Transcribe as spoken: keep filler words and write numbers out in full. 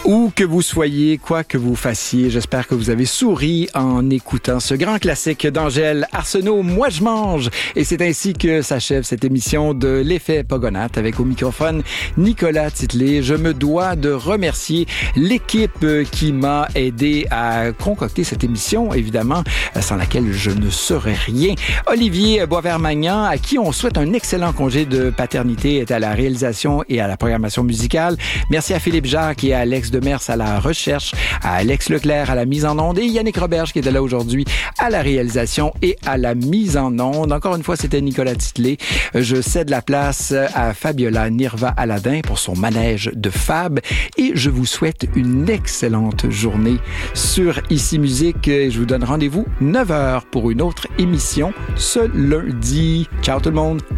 Où que vous soyez, quoi que vous fassiez, j'espère que vous avez souri en écoutant ce grand classique d'Angèle Arsenault, Moi je mange. Et c'est ainsi que s'achève cette émission de l'Effet Pogonatte avec au microphone Nicolas Titley. Je me dois de remercier l'équipe qui m'a aidé à concocter cette émission, évidemment, sans laquelle je ne serais rien. Olivier Boisvert-Magnan, à qui on souhaite un excellent congé de paternité, est à la réalisation et à la programmation musicale. Merci à Philippe Jacques et à Alex Demers à la recherche, à Alex Leclerc à la mise en onde et Yannick Roberge qui était là aujourd'hui à la réalisation et à la mise en onde. Encore une fois, c'était Nicolas Titley. Je cède la place à Fabiola Nirva-Aladin pour son manège de Fab et je vous souhaite une excellente journée sur Ici Musique. Je vous donne rendez-vous neuf heures pour une autre émission ce lundi. Ciao tout le monde!